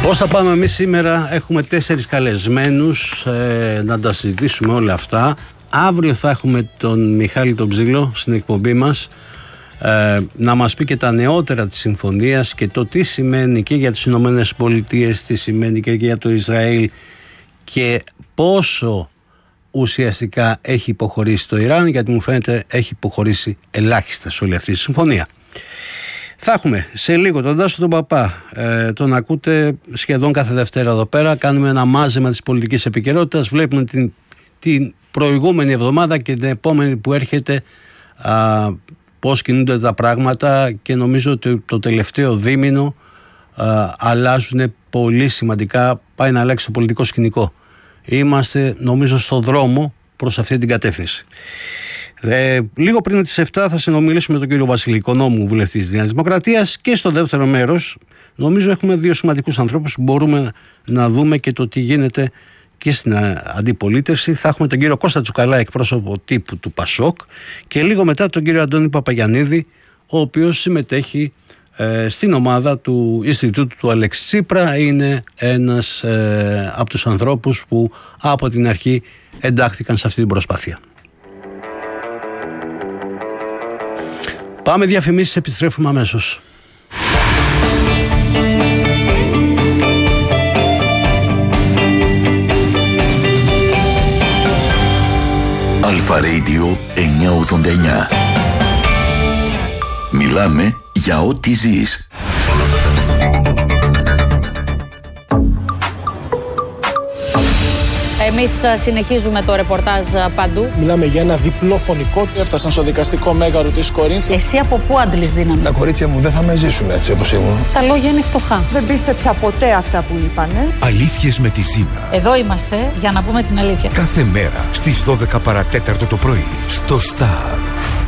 Πώς θα πάμε εμείς σήμερα? Έχουμε 4 καλεσμένους να τα συζητήσουμε όλα αυτά. Αύριο θα έχουμε τον Μιχάλη τον Ψήλο στην εκπομπή μας να μας πει και τα νεότερα της συμφωνίας και το τι σημαίνει και για τις Ηνωμένες Πολιτείες, τι σημαίνει και για το Ισραήλ και πόσο ουσιαστικά έχει υποχωρήσει το Ιράν, γιατί μου φαίνεται έχει υποχωρήσει ελάχιστα σε όλη αυτή τη συμφωνία. Θα έχουμε σε λίγο τον Τάσο τον Παπά, τον ακούτε σχεδόν κάθε Δευτέρα εδώ πέρα. Κάνουμε ένα μάζεμα της πολιτικής επικαιρότητας. Βλέπουμε την προηγούμενη εβδομάδα και την επόμενη που έρχεται πώς κινούνται τα πράγματα και νομίζω ότι το τελευταίο δίμηνο αλλάζουν πολύ σημαντικά. Πάει να αλλάξει το πολιτικό σκηνικό. Είμαστε νομίζω στο δρόμο προς αυτή την κατεύθυνση. Λίγο πριν τις 7 θα συνομιλήσουμε με τον κύριο Βασίλη Οικονόμου, βουλευτή της Νέας Δημοκρατίας, και στο δεύτερο μέρος νομίζω έχουμε 2 σημαντικούς ανθρώπους που μπορούμε να δούμε και το τι γίνεται και στην αντιπολίτευση. Θα έχουμε τον κύριο Κώστα Τσουκαλά, εκπρόσωπο τύπου του ΠΑΣΟΚ, και λίγο μετά τον κύριο Αντώνη Παπαγιαννίδη, ο οποίος συμμετέχει στην ομάδα του Ινστιτούτου του Αλέξη Τσίπρα. Είναι ένας από τους ανθρώπους που από την αρχή εντάχθηκαν σε αυτή την προσπάθεια. Πάμε διαφημίσεις, επιστρέφουμε αμέσως. Αλφα Radio 989. Μιλάμε για ό,τι ζεις. Εμείς συνεχίζουμε το ρεπορτάζ παντού. Μιλάμε για ένα διπλό φωνικό. Έφτασαν στο δικαστικό μέγαρο της Κορίνθου. Εσύ από πού άντλεις δύναμη? Τα κορίτσια μου δεν θα με ζήσουν έτσι όπως ήμουν. Τα λόγια είναι φτωχά. Δεν πίστεψα ποτέ αυτά που είπανε. Αλήθειες με τη Ζήνα. Εδώ είμαστε για να πούμε την αλήθεια. Κάθε μέρα στις 12 παρατέταρτο το πρωί στο Star.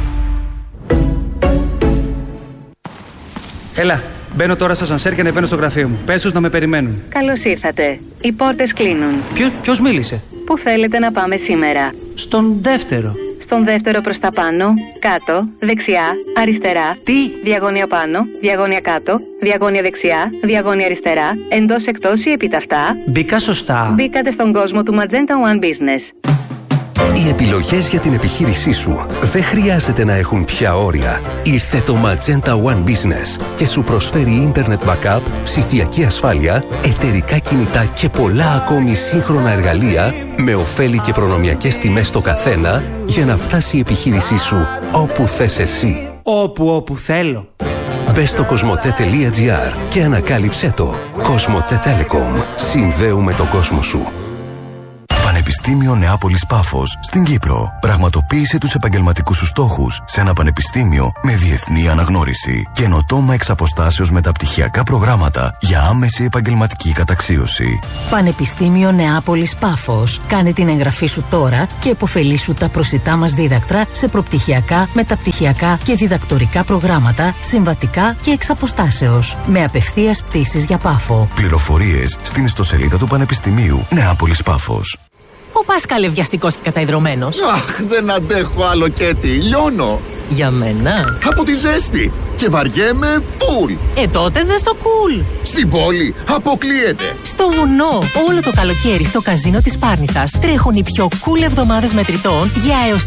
Έλα, μπαίνω τώρα στο σανσέρ και ανεβαίνω στο γραφείο μου. Πες τους να με περιμένουν. Καλώς ήρθατε. Οι πόρτες κλείνουν. Ποιος μίλησε? Πού θέλετε να πάμε σήμερα? Στον δεύτερο. Στον δεύτερο προς τα πάνω, κάτω, δεξιά, αριστερά. Τι? Διαγώνια πάνω, διαγώνια κάτω, διαγώνια δεξιά, διαγώνια αριστερά, εντός εκτός ή επιταυτά. Μπήκα σωστά? Μπήκατε στον κόσμο του Magenta One Business. Οι επιλογές για την επιχείρησή σου δεν χρειάζεται να έχουν πια όρια. Ήρθε το Magenta One Business και σου προσφέρει Internet Backup, ψηφιακή ασφάλεια, εταιρικά κινητά και πολλά ακόμη σύγχρονα εργαλεία με ωφέλη και προνομιακές τιμές στο καθένα για να φτάσει η επιχείρησή σου όπου θες εσύ. Όπου θέλω. Μπες στο cosmote.gr και ανακάλυψέ το. Cosmote Telecom. Συνδέουμε τον κόσμο σου. Πανεπιστήμιο Νεάπολης Πάφος στην Κύπρο. Πραγματοποίησε τους επαγγελματικούς σου στόχους σε ένα πανεπιστήμιο με διεθνή αναγνώριση. Καινοτόμα εξ αποστάσεως μεταπτυχιακά προγράμματα για άμεση επαγγελματική καταξίωση. Πανεπιστήμιο Νεάπολης Πάφος. Κάνε την εγγραφή σου τώρα και επωφελήσου τα προσιτά μας δίδακτρα σε προπτυχιακά, μεταπτυχιακά και διδακτορικά προγράμματα, συμβατικά και εξ αποστάσεως. Με απευθείας πτήσεις για Πάφο. Πληροφορίες στην ιστοσελίδα του Πανεπιστημίου Νεάπολης Πάφος. Ο Πάσκαλε βιαστικός και καταϊδρωμένος. Αχ, δεν αντέχω άλλο Κέτι, λιώνω. Για μένα. Από τη ζέστη. Και βαριέμαι φουλ. Τότε δες το cool. Στην πόλη αποκλείεται. Στο βουνό, όλο το καλοκαίρι στο καζίνο της Πάρνηθας τρέχουν οι πιο cool εβδομάδες μετρητών για έως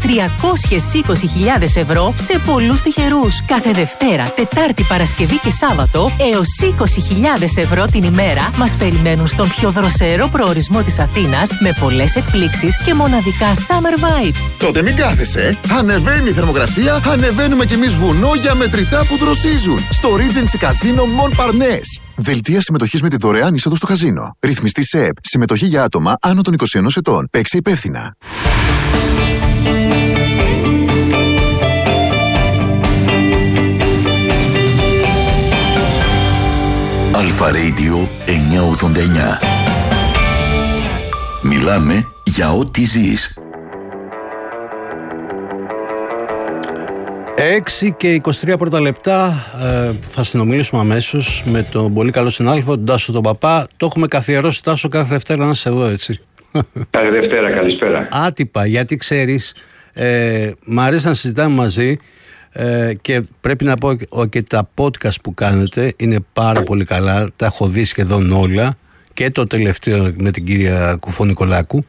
320.000 ευρώ σε πολλούς τυχερούς. Κάθε Δευτέρα, Τετάρτη, Παρασκευή και Σάββατο έως 20.000 ευρώ την ημέρα μας περιμένουν στον πιο δροσερό προορισμό της Αθήνας με πολλές εκπλήξεις και μοναδικά summer vibes. Τότε μην κάθεσαι. Ανεβαίνει η θερμοκρασία, ανεβαίνουμε κι εμείς βουνό για μετρητά που δροσίζουν. Στο Regency Casino Montparnasse. Δελτία συμμετοχής με τη δωρεάν είσοδο στο καζίνο. Ρυθμιστή ΣΕΕΠ. Συμμετοχή για άτομα άνω των 21 ετών. Παίξε υπεύθυνα. Αλφα Radio 989. Μιλάμε για ό,τι ζεις. 6 και 23 πρώτα λεπτά θα συνομιλήσουμε αμέσως με τον πολύ καλό συνάδελφο, τον Τάσο τον Παπά. Το έχουμε καθιερώσει, Τάσο, κάθε Δευτέρα να είσαι εδώ, έτσι. Κάθε Δευτέρα, καλησπέρα. Άτυπα, γιατί ξέρεις, μ' αρέσει να συζητάμε μαζί. Και πρέπει να πω και τα podcast που κάνετε είναι πάρα πολύ καλά. Τα έχω δει σχεδόν όλα, και το τελευταίο με την κυρία Κουφό-Νικολάκου.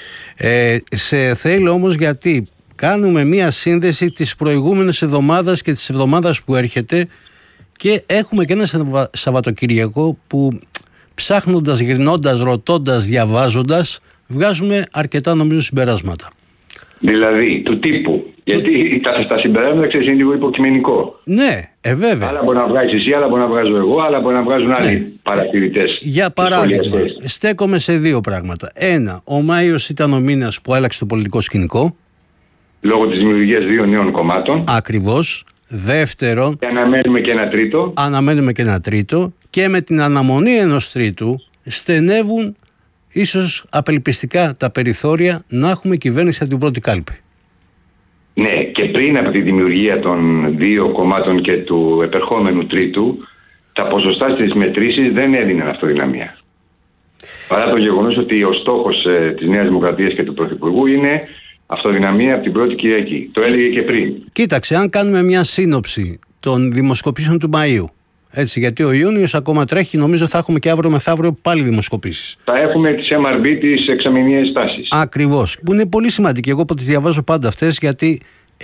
Σε θέλω όμως, γιατί κάνουμε μία σύνδεση της προηγούμενης εβδομάδας και της εβδομάδας που έρχεται, και έχουμε και ένα Σαββατοκυριακό που ψάχνοντας, γυρνώντας, ρωτώντας, διαβάζοντας, βγάζουμε αρκετά νομίζω συμπεράσματα. Δηλαδή του τύπου. Γιατί τα συμπεράσματα, ξέρεις, είναι λίγο υποκειμενικό. Ναι, βέβαια. Άλλα μπορεί να βγάζεις εσύ, άλλα μπορεί να βγάζω εγώ, άλλα μπορεί να βγάζουν άλλοι παρατηρητές. Για παράδειγμα, στέκομαι σε δύο πράγματα. Ένα, ο Μάιος ήταν ο μήνας που άλλαξε το πολιτικό σκηνικό. Λόγω της δημιουργίας 2 νέων κομμάτων. Ακριβώς. Δεύτερον, και αναμένουμε και ένα τρίτο. Και με την αναμονή ενός τρίτου στενεύουν ίσως απελπιστικά τα περιθώρια να έχουμε κυβέρνηση από την πρώτη κάλπη. Ναι, και πριν από τη δημιουργία των 2 κομμάτων και του επερχόμενου τρίτου, τα ποσοστά στις μετρήσεις δεν έδιναν αυτοδυναμία. Παρά το γεγονός ότι ο στόχος της Νέας Δημοκρατίας και του Πρωθυπουργού είναι αυτοδυναμία από την πρώτη Κυριακή. Το έλεγε και πριν. Κοίταξε, αν κάνουμε μια σύνοψη των δημοσκοπήσεων του Μαΐου, έτσι, γιατί ο Ιούνιος ακόμα τρέχει, νομίζω θα έχουμε και αύριο μεθαύριο πάλι δημοσκοπήσεις. Θα έχουμε τις MRB, τις εξαμηνιαίες τάσεις. Ακριβώς. Που είναι πολύ σημαντική. Εγώ τις διαβάζω πάντα αυτές, γιατί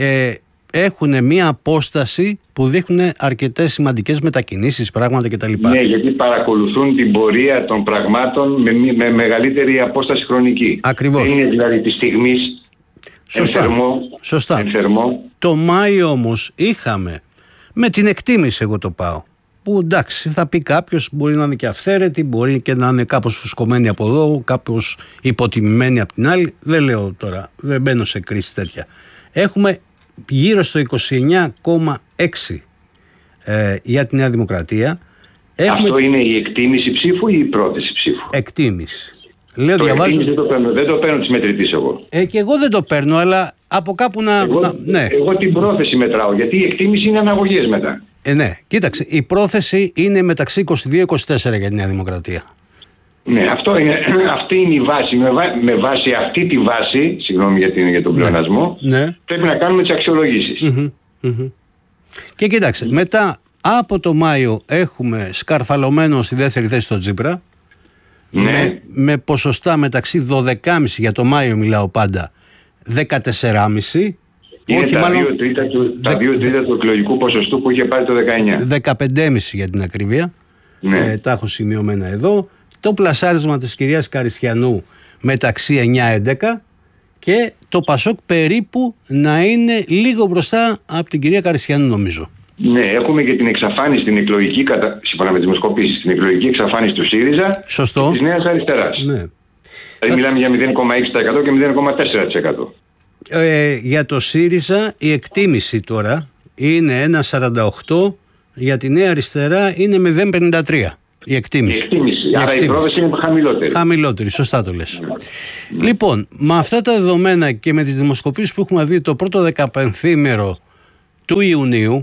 έχουν μια απόσταση που δείχνουν αρκετές σημαντικές μετακινήσεις, πράγματα κτλ. Ναι, γιατί παρακολουθούν την πορεία των πραγμάτων με μεγαλύτερη απόσταση χρονική. Ακριβώς. Δεν είναι δηλαδή τη στιγμή. Σωστά. Ενθερμό. Το Μάιο όμως είχαμε, με την εκτίμηση εγώ το πάω, που εντάξει θα πει κάποιος, μπορεί να είναι και αυθαίρετη, μπορεί και να είναι κάπως φουσκωμένη από εδώ, κάπως υποτιμημένη από την άλλη, δεν λέω τώρα, δεν μπαίνω σε κρίση τέτοια. Έχουμε γύρω στο 29,6 για τη Νέα Δημοκρατία. Αυτό είναι η εκτίμηση ψήφου ή η πρόθεση ψήφου? Εκτίμηση. Λέω, διαβάζω... δεν το παίρνω της μετρητής εγώ. Και εγώ δεν το παίρνω, αλλά από κάπου ναι. Εγώ την πρόθεση μετράω, γιατί η εκτίμηση είναι αναγωγές μετά. Ναι, κοίταξε, η πρόθεση είναι μεταξύ 22-24 για τη Νέα Δημοκρατία. Ναι, αυτή είναι η βάση. Με βάση αυτή τη βάση, συγγνώμη για τον πλεονασμό, πρέπει να κάνουμε τις αξιολογήσεις. Και κοίταξε, μετά από το Μάιο έχουμε σκαρφαλωμένο στη δεύτερη θέση το Τσίπρα. Ναι. Με ποσοστά μεταξύ 12,5 για το Μάιο μιλάω πάντα, 14,5. Είναι όχι, τα 2 τρίτα του εκλογικού ποσοστού που είχε πάρει το 19. 15,5 για την ακρίβεια. Ναι. Τα έχω σημειωμένα εδώ. Το πλασάρισμα της κυρίας Καριστιανού μεταξύ 9-11 και το Πασόκ περίπου να είναι λίγο μπροστά από την κυρία Καριστιανού, νομίζω. Ναι, έχουμε και την εξαφάνιση, την εκλογική, σύμφωνα με τις δημοσκοπήσεις, την εκλογική εξαφάνιση του ΣΥΡΙΖΑ. Σωστό. Και της Νέας Αριστεράς. Ναι. Δηλαδή μιλάμε για 0,6% και 0,4%. Για το ΣΥΡΙΖΑ η εκτίμηση τώρα είναι 1,48, για τη Νέα Αριστερά είναι 0,53 η εκτίμηση. Άρα η πρόοδος είναι χαμηλότερη. Χαμηλότερη, σωστά το λες. Λοιπόν, με αυτά τα δεδομένα και με τις δημοσκοπήσεις που έχουμε δει το πρώτο 15ήμερο του Ιουνίου,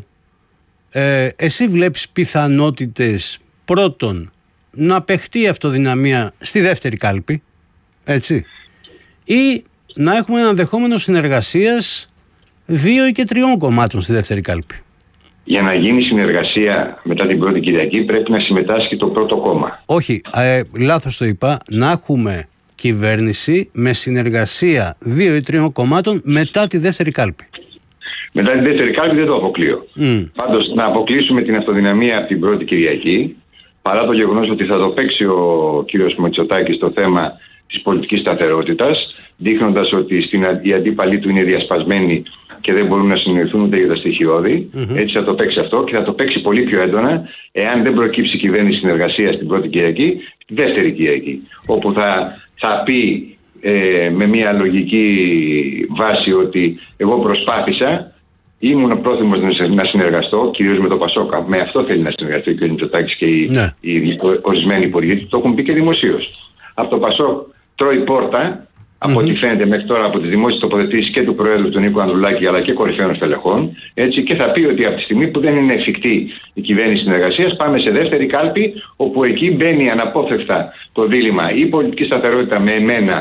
εσύ βλέπεις πιθανότητες πρώτον να παιχτεί η αυτοδυναμία στη δεύτερη κάλπη, έτσι, ή να έχουμε ένα δεχόμενο συνεργασίας 2 και 3 κομμάτων στη δεύτερη κάλπη? Για να γίνει συνεργασία μετά την πρώτη Κυριακή πρέπει να συμμετάσχει το πρώτο κόμμα. Όχι, λάθος το είπα. Να έχουμε κυβέρνηση με συνεργασία 2 ή 3 κομμάτων μετά τη δεύτερη κάλπη. Μετά τη δεύτερη κάλπη δεν το αποκλείω. Πάντως να αποκλείσουμε την αυτοδυναμία από την πρώτη Κυριακή, παρά το γεγονός ότι θα το παίξει ο κύριος Μητσοτάκης στο θέμα της πολιτικής σταθερότητας, δείχνοντας ότι οι αντίπαλοι του είναι διασπασμένοι και δεν μπορούν να συνοηθούν ούτε για τα στοιχειώδη. Έτσι θα το παίξει αυτό και θα το παίξει πολύ πιο έντονα εάν δεν προκύψει κυβέρνηση συνεργασία στην πρώτη Κυριακή, στη δεύτερη Κυριακή. Όπου θα πει με μια λογική βάση ότι εγώ προσπάθησα, ήμουν πρόθυμος να συνεργαστώ, κυρίως με το Πασόκα. Με αυτό θέλει να συνεργαστεί και ο Μητσοτάκης και οι ορισμένοι υπουργοί του, το έχουν πει και δημοσίως. Από το Πασόκ τρώει πόρτα. Από ό,τι φαίνεται μέχρι τώρα από τις δημόσιες τοποθετήσεις και του Προέδρου του Νίκου Ανδρουλάκη αλλά και κορυφαίων στελεχών, έτσι, και θα πει ότι από τη στιγμή που δεν είναι εφικτή η κυβέρνηση συνεργασίας, πάμε σε δεύτερη κάλπη, όπου εκεί μπαίνει αναπόφευκτα το δίλημμα ή πολιτική σταθερότητα με εμένα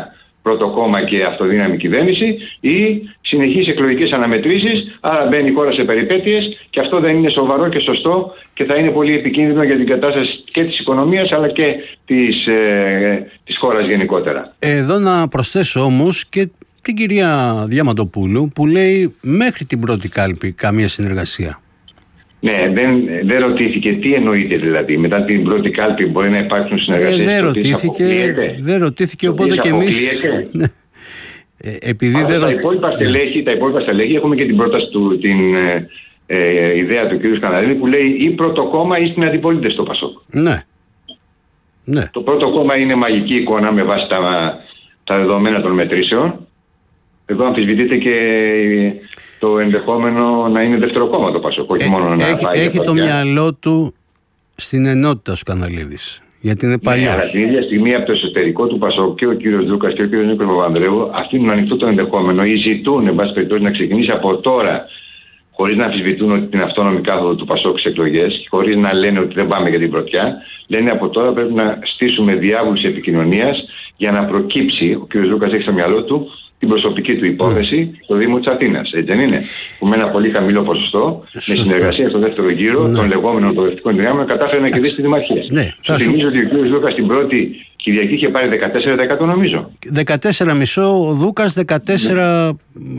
πρώτο κόμμα και αυτοδύναμη κυβέρνηση, ή συνεχείς εκλογικές αναμετρήσεις, άρα μπαίνει η χώρα σε περιπέτειες, και αυτό δεν είναι σοβαρό και σωστό και θα είναι πολύ επικίνδυνο για την κατάσταση και της οικονομίας αλλά και της χώρας γενικότερα. Εδώ να προσθέσω όμως και την κυρία Διαμαντοπούλου που λέει μέχρι την πρώτη κάλπη καμία συνεργασία. Ναι, δεν ρωτήθηκε τι εννοείται δηλαδή. Μετά την πρώτη κάλπη μπορεί να υπάρξουν συνεργασίες. Δεν ρωτήθηκε, οπότε και εμείς. Επειδή τα υπόλοιπα στελέχη έχουμε και την πρόταση την ιδέα του κ. Σκανδαρίδη που λέει ή πρώτο κόμμα ή στην αντιπολίτευση στο ΠΑΣΟΚ. Ναι. Το πρώτο κόμμα είναι μαγική εικόνα με βάση τα δεδομένα των μετρήσεων. Εδώ αμφισβητείται και το ενδεχόμενο να είναι δεύτερο κόμμα το ΠΑΣΟΚ. Όχι μόνο να πάει. Έχει το μυαλό του στην ενότητα ο Σκανδαλίδης. Γιατί είναι παλιός. Αλλά την ίδια στιγμή από το εσωτερικό του ΠΑΣΟΚ και ο κ. Λούκας και ο κ. Νίκος Παπανδρέου αφήνουν ανοιχτό το ενδεχόμενο ή ζητούν, εν πάση περιπτώσει, να ξεκινήσει από τώρα, χωρίς να αμφισβητούν ότι την αυτόνομη κάθοδο του ΠΑΣΟΚ στις εκλογές, χωρίς να λένε ότι δεν πάμε για την πρωτιά. Λένε από τώρα πρέπει να στήσουμε διάβουλους επικοινωνίας για να προκύψει. Ο κ. Λούκας έχει στο μυαλό του την προσωπική του υπόθεση στο Δήμο της Αθήνας. Έτσι δεν είναι? Που με ένα πολύ χαμηλό ποσοστό, με συνεργασία στο δεύτερο γύρο των λεγόμενων προοδευτικών δυνάμεων, κατάφερε να κερδίσει τη δημαρχία. Θυμίζω ότι ο κ. Λούκας την πρώτη Κυριακή είχε πάρει 14% νομίζω. 14,5, ο Δούκας 13,80.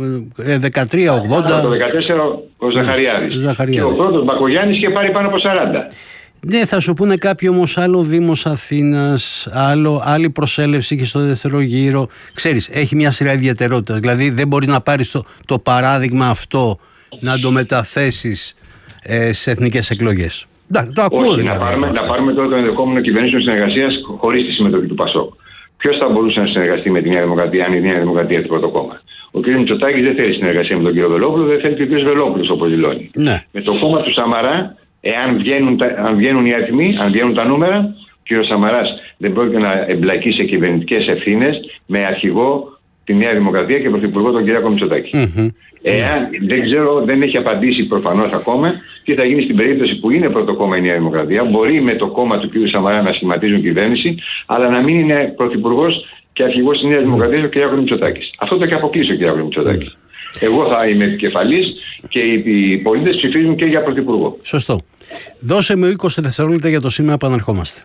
Το 14 ο Ζαχαριάδης. Και ο πρώτος Μπακογιάννης είχε πάρει πάνω από 40. Ναι, θα σου πούνε κάποιοι όμως άλλο Δήμος Αθήνας, άλλη προσέλευση και στο δεύτερο γύρο. Ξέρεις, έχει μια σειρά ιδιαιτερότητας. Δηλαδή δεν μπορεί να πάρεις το παράδειγμα αυτό να το μεταθέσεις σε εθνικές εκλογές. Το ακούω. Όχι, δηλαδή, να πάρουμε τώρα το ενδεχόμενο κυβερνήσεων συνεργασίας χωρίς τη συμμετοχή του ΠΑΣΟΚ. Ποιος θα μπορούσε να συνεργαστεί με τη Νέα Δημοκρατία, αν η Νέα Δημοκρατία είναι πρώτο κόμμα? Ο κ. Μητσοτάκης δεν θέλει συνεργασία με τον κ. Βελόπουλο, δεν θέλει και ο κ. Βελόπουλος, όπως δηλώνει. Ναι. Με το κόμμα του Σαμαρά, αν βγαίνουν οι αριθμοί, αν βγαίνουν τα νούμερα, ο κ. Σαμαράς δεν πρόκειται να εμπλακεί σε κυβερνητικές ευθύνες με αρχηγό τη Νέα Δημοκρατία και πρωθυπουργό τον κ. Μητσοτάκη. Δεν ξέρω, δεν έχει απαντήσει προφανώς ακόμα τι θα γίνει στην περίπτωση που είναι πρώτο κόμμα η Νέα Δημοκρατία. Μπορεί με το κόμμα του κ. Σαμαρά να σχηματίζουν κυβέρνηση, αλλά να μην είναι πρωθυπουργός και αρχηγός της Νέας Δημοκρατίας ο κ. Μητσοτάκης. Αυτό το έχει αποκλείσει ο κ. Μητσοτάκης. Εγώ θα είμαι επικεφαλής και οι πολίτες ψηφίζουν και για πρωθυπουργό. Σωστό. Δώσε με 20 δευτερόλεπτα για το σήμα, επαναρχόμαστε.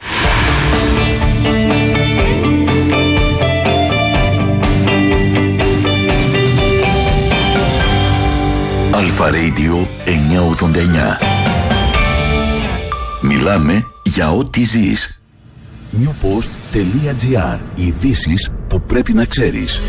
Αλφα Radio 989. Μιλάμε για ό,τι ζεις. newpost.gr. Ειδήσεις που πρέπει να ξέρεις.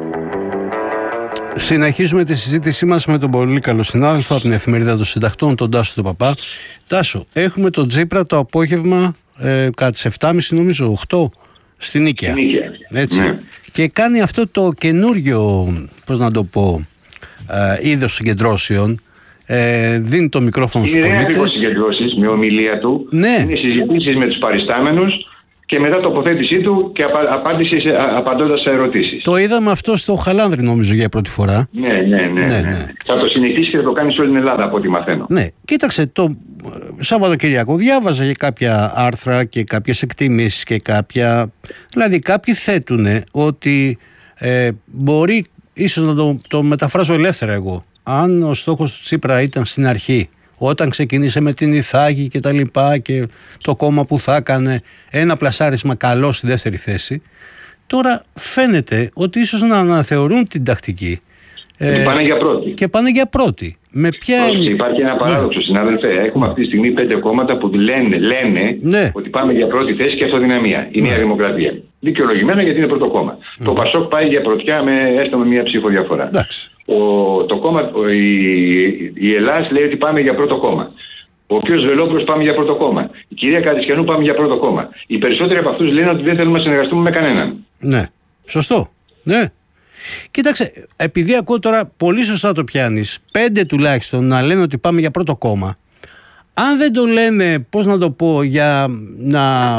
Συνεχίζουμε τη συζήτησή μας με τον πολύ καλό συνάδελφο από την Εφημερίδα των Συντακτών, τον Τάσο τον Παπά. Τάσο, έχουμε τον Τσίπρα το απόγευμα κατά τις 7.30 νομίζω, 8 στην Νίκαια. Έτσι. Ναι. Και κάνει αυτό το καινούριο, πώς να το πω, είδος συγκεντρώσεων. Δίνει το μικρόφωνο στους πολίτες. Είναι ακριβώς συγκεντρώσεις με ομιλία του. Ναι. Είναι συζητήσεις με τους παριστάμενους και μετά τοποθέτησή του και απάντηση απαντώντας σε ερωτήσεις. Το είδαμε αυτό στο Χαλάνδρη νομίζω για πρώτη φορά. Ναι. Θα το συνεχίσει και θα το κάνει σε όλη την Ελλάδα από ό,τι μαθαίνω. Ναι, κοίταξε, το Σαββατοκυριακό διάβαζα για κάποια άρθρα και κάποιες εκτιμήσεις και κάποια. Δηλαδή κάποιοι θέτουν ότι μπορεί, ίσως να το μεταφράζω ελεύθερα εγώ, αν ο στόχος του Τσίπρα ήταν στην αρχή, όταν ξεκινήσε με την Ιθάκη και τα λοιπά και το κόμμα που θα έκανε ένα πλασάρισμα καλό στη δεύτερη θέση, τώρα φαίνεται ότι ίσως να αναθεωρούν την τακτική πάνε για πρώτη. Και πάνε για πρώτη. Με ποια... Υπάρχει ένα παράδοξο, συνάδελφε. Έχουμε αυτή τη στιγμή 5 κόμματα που λένε ότι πάμε για πρώτη θέση και αυτοδυναμία. Η Νέα Δημοκρατία. Δικαιολογημένα γιατί είναι πρώτο κόμμα. Το ΠΑΣΟΚ πάει για πρωτιά έστω με μία ψήφο διαφορά. Η Ελλάδα λέει ότι πάμε για πρώτο κόμμα. Ο κ. Βελόπουλος πάμε για πρώτο κόμμα. Η κυρία Καρισκιανού πάμε για πρώτο κόμμα. Οι περισσότεροι από αυτούς λένε ότι δεν θέλουμε να συνεργαστούμε με κανέναν. Ναι. Σωστό. Ναι. Κοίταξε, επειδή ακούω τώρα πολύ σωστά το πιάνεις, 5 τουλάχιστον να λένε ότι πάμε για πρώτο κόμμα. Αν δεν το λένε, πώς να το πω, για να.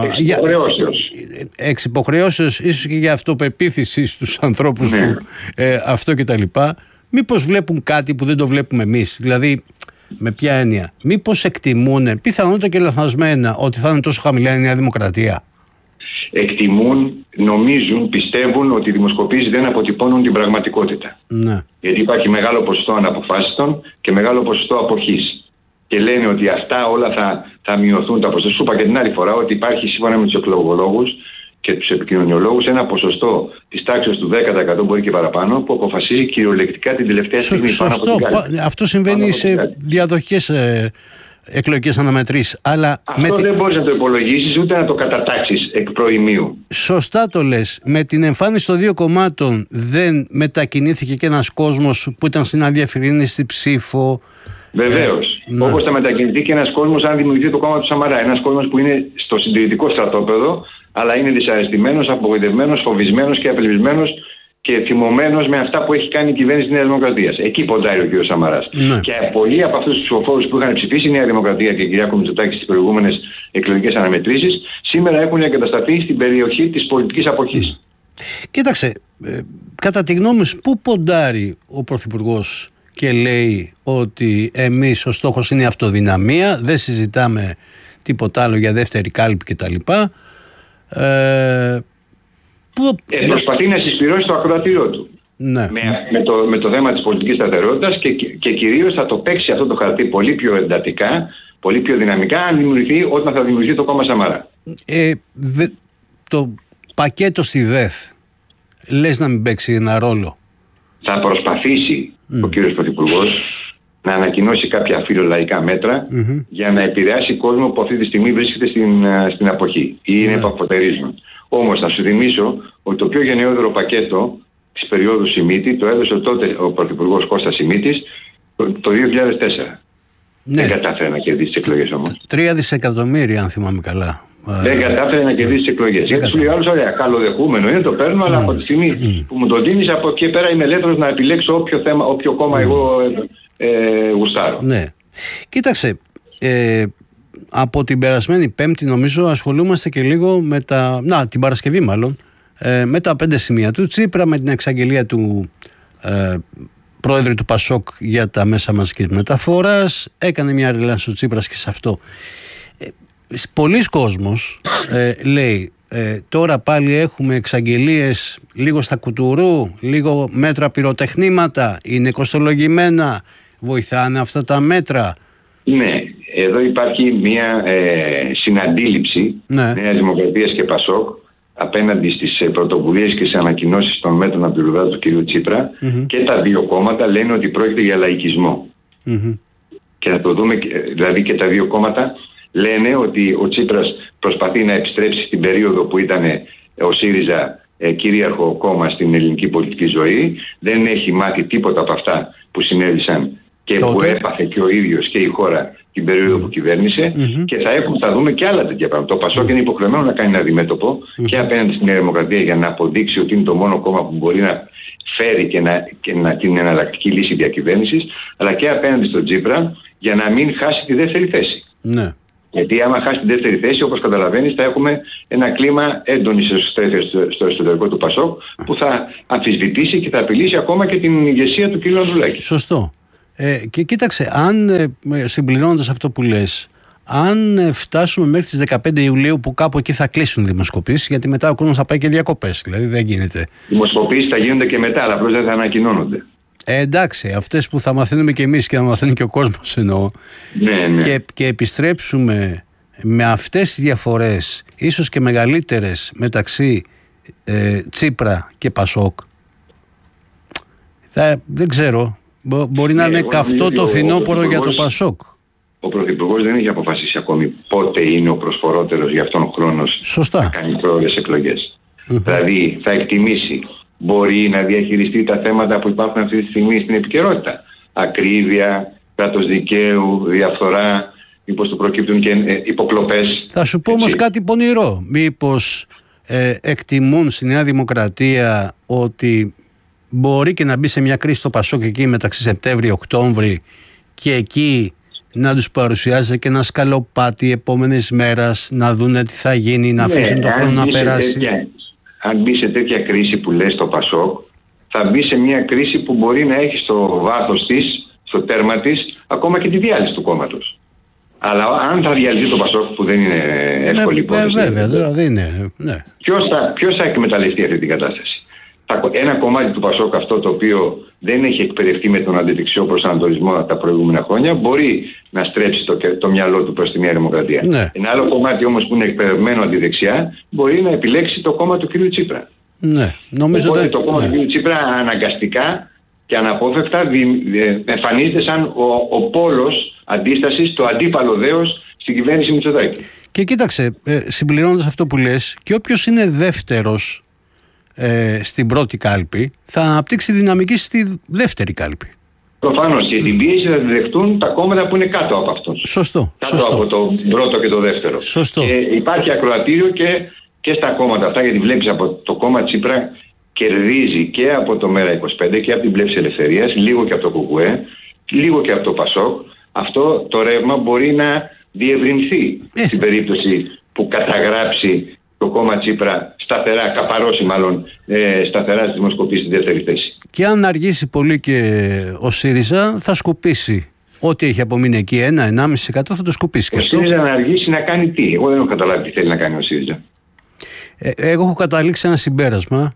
Εξ υποχρεώσεως, ίσως και για αυτοπεποίθηση στους ανθρώπους που αυτό και τα λοιπά, μήπως βλέπουν κάτι που δεν το βλέπουμε εμείς. Δηλαδή, με ποια έννοια, μήπως εκτιμούν, πιθανότατα και λαθασμένα, ότι θα είναι τόσο χαμηλά η Νέα Δημοκρατία. εκτιμούν, νομίζουν, πιστεύουν ότι οι δημοσκοπήσεις δεν αποτυπώνουν την πραγματικότητα. Ναι. Γιατί υπάρχει μεγάλο ποσοστό αναποφάσιστων και μεγάλο ποσοστό αποχής. Και λένε ότι αυτά όλα θα μειωθούν τα ποσοστά. Σου είπα και την άλλη φορά ότι υπάρχει, σύμφωνα με τους εκλογολόγους και τους επικοινωνιολόγους, ένα ποσοστό της τάξης του 10%, μπορεί και παραπάνω, που αποφασίζει κυριολεκτικά την τελευταία στιγμή. Σωστό. Αυτό συμβαίνει σε διαδοχικές εκλογικές αναμετρήσεις. Αλλά αυτό δεν μπορείς να το υπολογίσεις ούτε να το κατατάξεις εκ προημίου. Σωστά το λες. Με την εμφάνιση των δύο κομμάτων δεν μετακινήθηκε και ένας κόσμος που ήταν στην αδιαφυρίνηστη ψήφο? Βεβαίως. Όπως θα μετακινηθεί και ένας κόσμος αν δημιουργηθεί το κόμμα του Σαμαρά. Ένας κόσμος που είναι στο συντηρητικό στρατόπεδο, αλλά είναι δυσαρεστημένος, απογοητευμένος, φοβισμένος και απελπισμένος και θυμωμένος με αυτά που έχει κάνει η κυβέρνηση της Νέας Δημοκρατίας. Εκεί ποντάρει ο κ. Σαμαράς. Ναι. Και πολλοί από αυτούς τους ψηφοφόρους που είχαν ψηφίσει η Νέα Δημοκρατία και η Κυριάκο Μητσοτάκη στις προηγούμενες εκλογικές αναμετρήσεις, σήμερα έχουν εγκατασταθεί στην περιοχή της πολιτικής αποχής. Κοίταξε, κατά τη γνώμη σου, πού ποντάρει ο Πρωθυπουργός και λέει ότι εμείς ο στόχος είναι η αυτοδυναμία, δεν συζητάμε τίποτα άλλο για δεύτερη κάλπη κτλ. Προσπαθεί να συσπυρώσει το ακροατήριο του. Ναι. Με το θέμα της πολιτικής σταθερότητας και κυρίως θα το παίξει αυτό το χαρτί πολύ πιο εντατικά, πολύ πιο δυναμικά όταν θα δημιουργηθεί το κόμμα Σαμαρά. Το πακέτο στη ΔΕΘ λες να μην παίξει ένα ρόλο? Θα προσπαθήσει ο κύριος Πρωθυπουργός να ανακοινώσει κάποια φιλολαϊκά μέτρα για να επηρεάσει κόσμο που αυτή τη στιγμή βρίσκεται στην αποχή ή είναι επαποτερίζον. Όμως θα σου θυμίσω ότι το πιο γενναιόδωρο πακέτο της περίοδου Σιμίτη το έδωσε τότε ο Πρωθυπουργός Κώστας Σιμίτης το 2004. Ναι. Δεν κατάφερε να κερδίσει τις εκλογές όμως. 3 δισεκατομμύρια αν θυμάμαι καλά. Δεν κατάφερε να κερδίσει τις εκλογές. Γιατί σου λέει άλλος, ωραία, καλοδεχούμενο είναι, το παίρνω, αλλά από τη στιγμή που μου το δίνεις, από εκεί πέρα είμαι ελεύθερος να επιλέξω όποιο κόμμα εγώ γουστάρω. Ναι. Κοίταξε, από την περασμένη Πέμπτη νομίζω ασχολούμαστε και λίγο με την Παρασκευή μάλλον, με τα 5 σημεία του Τσίπρα, με την εξαγγελία του πρόεδρου του Πασόκ για τα μέσα μαζικής μεταφοράς. Έκανε μια ρελάνση ο Τσίπρας και σε αυτό. Πολλοί κόσμος λέει τώρα πάλι έχουμε εξαγγελίες λίγο στα κουτουρού, λίγο μέτρα πυροτεχνήματα, είναι κοστολογημένα, βοηθάνε αυτά τα μέτρα? Ναι, εδώ υπάρχει μια συναντήληψη Νέας Δημοκρατίας και Πασόκ απέναντι στις πρωτοβουλίες και στις ανακοινώσεις των μέτρων από την πλευρά του κ. Τσίπρα και τα δύο κόμματα λένε ότι πρόκειται για λαϊκισμό. Και θα το δούμε, δηλαδή και τα δύο κόμματα λένε ότι ο Τσίπρας προσπαθεί να επιστρέψει στην περίοδο που ήταν ο ΣΥΡΙΖΑ κυρίαρχο κόμμα στην ελληνική πολιτική ζωή. Δεν έχει μάθει τίποτα από αυτά που συνέβησαν και που έπαθε και ο ίδιος και η χώρα την περίοδο που κυβέρνησε και θα δούμε και άλλα τέτοια πράγματα. Το Πασόκ είναι υποχρεωμένο να κάνει ένα αντιμέτωπο και απέναντι στην Νέα Δημοκρατία για να αποδείξει ότι είναι το μόνο κόμμα που μπορεί να φέρει και την εναλλακτική λύση διακυβέρνησης, αλλά και απέναντι στον Τσίπρα για να μην χάσει τη δεύτερη θέση. Ναι. Γιατί άμα χάσει την δεύτερη θέση, όπως καταλαβαίνεις, θα έχουμε ένα κλίμα έντονης εσωστρέφειας στο εσωτερικό του Πασόκ που θα αμφισβητήσει και θα απειλήσει ακόμα και την ηγεσία του κ. Ανδρουλάκη. Σωστό. Και κοίταξε, αν συμπληρώνοντας αυτό που λες, αν φτάσουμε μέχρι τις 15 Ιουλίου που κάπου εκεί θα κλείσουν οι δημοσκοπήσεις, γιατί μετά ο κόσμος θα πάει και διακοπές, δηλαδή δεν γίνεται. Οι δημοσκοπήσεις θα γίνονται και μετά, αλλά απλώς δεν θα ανακοινώνονται. Εντάξει, αυτές που θα μαθαίνουμε και εμείς και θα μαθαίνει και ο κόσμος εννοώ. Ναι. Και επιστρέψουμε με αυτές τις διαφορές, ίσως και μεγαλύτερες μεταξύ Τσίπρα και Πασόκ. Δεν ξέρω. Μπορεί να είναι καυτό το φθινόπωρο για το Πασόκ. Ο Πρωθυπουργός δεν έχει αποφασίσει ακόμη πότε είναι ο προσφορότερος για αυτόν χρόνος να κάνει πρόορες εκλογές. Δηλαδή θα εκτιμήσει, μπορεί να διαχειριστεί τα θέματα που υπάρχουν αυτή τη στιγμή στην επικαιρότητα. Ακρίβεια, κράτος δικαίου, διαφθορά, μήπως του προκύπτουν και υποκλοπές. Θα σου πω όμως κάτι πονηρό. Μήπως εκτιμούν στη Νέα Δημοκρατία ότι μπορεί και να μπει σε μια κρίση στο Πασόκ εκεί μεταξύ Σεπτέμβρη-Οκτώβρη και εκεί να τους παρουσιάζει και ένα σκαλοπάτι επόμενες μέρες, να δούνε τι θα γίνει, να αφήσουν τον χρόνο να περάσει. Αν μπει σε τέτοια κρίση που λέει στο Πασόκ, θα μπει σε μια κρίση που μπορεί να έχει στο βάθος της, στο τέρμα της, ακόμα και τη διάλυση του κόμματος. Αλλά αν θα διαλυθεί το Πασόκ, που δεν είναι εύκολη υπόθεση. Βέβαια, δηλαδή είναι. Ναι. Ποιος θα εκμεταλλευτεί αυτή την κατάσταση? Ένα κομμάτι του Πασόκ, αυτό το οποίο δεν έχει εκπαιδευτεί με τον αντιδεξιό προσανατολισμό τα προηγούμενα χρόνια, μπορεί να στρέψει το μυαλό του προς τη Νέα Δημοκρατία. Ναι. Ένα άλλο κομμάτι όμως που είναι εκπαιδευμένο αντιδεξιά μπορεί να επιλέξει το κόμμα του κ. Τσίπρα. Ναι. Νομίζω ότι το κόμμα του κ. Τσίπρα αναγκαστικά και αναπόφευκτα εμφανίζεται σαν ο πόλος αντίστασης, το αντίπαλο δέος στην κυβέρνηση Μητσοτάκη. Και κοίταξε, συμπληρώνοντας αυτό που λες, και όποιος είναι δεύτερος στην πρώτη κάλπη θα αναπτύξει δυναμική στη δεύτερη κάλπη. Προφανώς, και την πίεση θα τη δεχτούν τα κόμματα που είναι κάτω από αυτούς. Σωστό. Κάτω από το πρώτο και το δεύτερο. Σωστό. Υπάρχει ακροατήριο και στα κόμματα αυτά, γιατί βλέπεις από το κόμμα Τσίπρα κερδίζει και από το ΜΕΡΑ25 και από την Πλεύση Ελευθερίας, λίγο και από το ΚΚΕ, λίγο και από το ΠΑΣΟΚ. Αυτό το ρεύμα μπορεί να διευρυνθεί στην περίπτωση που καταγράψει το κόμμα Τσίπρα σταθερά, καπαρώσει μάλλον σταθερά στη δημοσκοπήση στη δεύτερη θέση. Και αν αργήσει πολύ και ο ΣΥΡΙΖΑ θα σκουπίσει. Ό,τι έχει απομείνει εκεί, 1-1,5% θα το σκουπίσει και αυτό. Ο ΣΥΡΙΖΑ να αργήσει να κάνει τι? Εγώ δεν έχω καταλάβει τι θέλει να κάνει ο ΣΥΡΙΖΑ. Εγώ έχω καταλήξει ένα συμπέρασμα.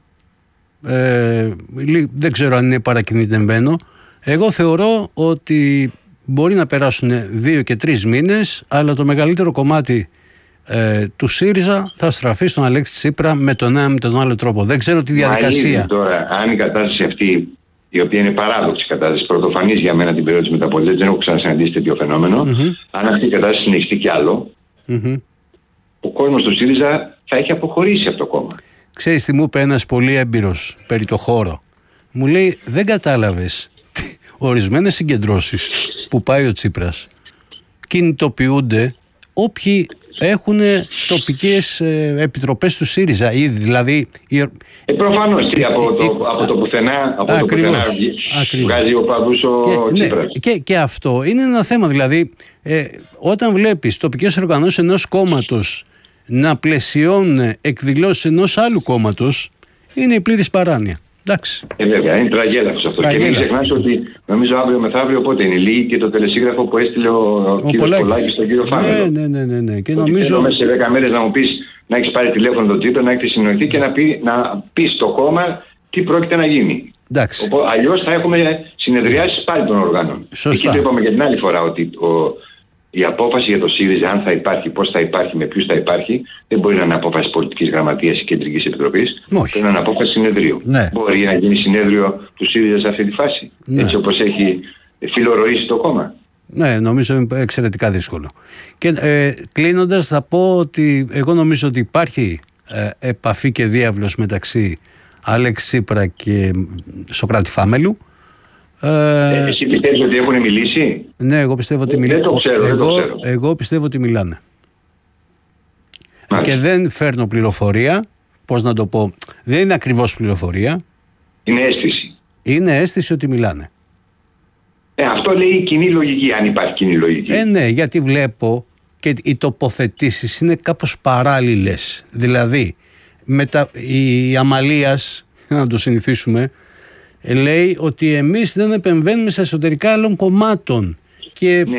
Δεν ξέρω αν είναι παρακινητευμένο. Εγώ θεωρώ ότι μπορεί να περάσουν 2 και 3 μήνες, αλλά το μεγαλύτερο κομμάτι του ΣΥΡΙΖΑ θα στραφεί στον Αλέξη Τσίπρα με τον ένα με τον άλλο τρόπο. Δεν ξέρω τη διαδικασία. Τώρα, αν η κατάσταση αυτή, η οποία είναι παράδοξη κατάσταση, πρωτοφανής για μένα την περίοδο της μεταπολίτευσης, δεν έχω ξανασυναντήσει τέτοιο φαινόμενο. Αν αυτή η κατάσταση συνεχιστεί κι άλλο, ο κόσμος του ΣΥΡΙΖΑ θα έχει αποχωρήσει από το κόμμα. Ξέρεις τι μου είπε ένας πολύ έμπειρος περί το χώρο? Μου λέει, δεν κατάλαβες, ορισμένες συγκεντρώσεις που πάει ο Τσίπρας κινητοποιούνται όποιοι έχουν τοπικές επιτροπές του ΣΥΡΙΖΑ ήδη, δηλαδή... Προφανώς από το πουθενά βγάζει ο παδούς ο Τσίπρας. Και αυτό είναι ένα θέμα, δηλαδή όταν βλέπεις τοπικές οργανώσεις ενός κόμματος να πλαισιώνουν εκδηλώσεις ενός άλλου κόμματος, είναι η πλήρης παράνοια. Εντάξει. Βέβαια, είναι τραγέλαφος αυτό. Και μην ξεχνάς ότι νομίζω αύριο μεθαύριο πότε είναι λίγη και το τελεσίγραφο που έστειλε ο κύριος Πολάκης στον κύριο Φάμελο. Ναι. Και νομίζω μέσα σε 10 μέρες να μου πεις, να έχεις πάρει τηλέφωνο τον Τσίπρα, να έχεις συνοηθεί και να πεις στο κόμμα τι πρόκειται να γίνει. Αλλιώς θα έχουμε συνεδριάσεις πάλι των οργάνων. Εκεί το είπαμε και την άλλη φορά ότι η απόφαση για το ΣΥΡΙΖΑ, αν θα υπάρχει, πώς θα υπάρχει, με ποιους θα υπάρχει, δεν μπορεί να είναι απόφαση πολιτικής γραμματείας ή κεντρικής επιτροπής. Πρέπει να είναι απόφαση συνεδρίου. Ναι. Μπορεί να γίνει συνέδριο του ΣΥΡΙΖΑ σε αυτή τη φάση, έτσι όπως έχει φιλορροήσει το κόμμα. Ναι, νομίζω είναι εξαιρετικά δύσκολο. Και κλείνοντας, θα πω ότι εγώ νομίζω ότι υπάρχει επαφή και διάβλος μεταξύ Αλέξη Τσίπρα και Σωκράτη Φάμελου. Εσύ πιστεύεις ότι έχουν μιλήσει? Ναι, εγώ πιστεύω ότι μιλάνε. Δεν το ξέρω. Εγώ πιστεύω ότι μιλάνε. Και δεν φέρνω πληροφορία. Πώς να το πω? Δεν είναι ακριβώς πληροφορία. Είναι αίσθηση. Είναι αίσθηση ότι μιλάνε. Αυτό λέει η κοινή λογική, αν υπάρχει κοινή λογική. Ναι, γιατί βλέπω και οι τοποθετήσεις είναι κάπως παράλληλες. Δηλαδή, η Αμαλίας, να το συνηθίσουμε, λέει ότι εμείς δεν επεμβαίνουμε σε εσωτερικά άλλων κομμάτων. Και